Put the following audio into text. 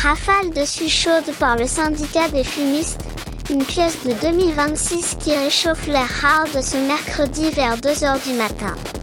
Rafale dessus chaude par le syndicat des fumistes, une pièce de 2026 qui réchauffe l'air hard ce mercredi vers 2 h du matin.